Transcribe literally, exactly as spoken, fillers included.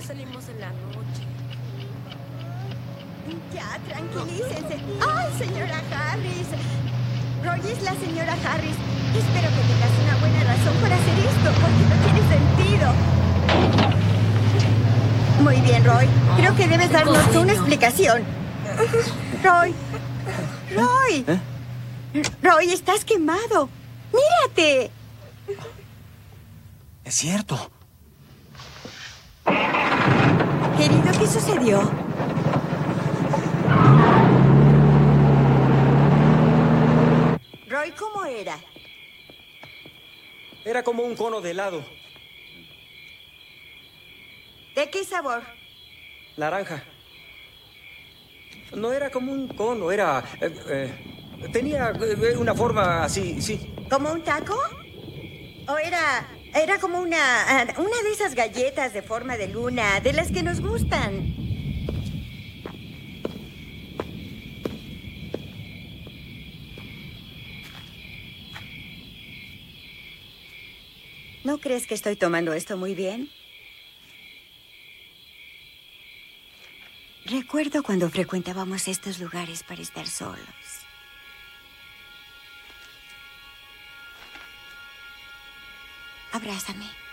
salimos en la noche. Ya, tranquilícense. ¡Ay, señora Harris! Roy es la señora Harris. Espero que tengas una buena razón para hacer esto, porque no tiene sentido. Muy bien, Roy. Creo que debes darnos Cocino. una explicación. Roy. Roy. ¿Eh? Roy, estás quemado. ¡Mírate! Es cierto. Querido, ¿qué sucedió? Roy, ¿cómo era? Era como un cono de helado. ¿De qué sabor? Naranja. No era como un cono, era... eh, eh, tenía eh, una forma así, sí. ¿Como un taco? ¿O era... era como una... una de esas galletas de forma de luna, de las que nos gustan? ¿No crees que estoy tomando esto muy bien? Recuerdo cuando frecuentábamos estos lugares para estar solos. Abrázame.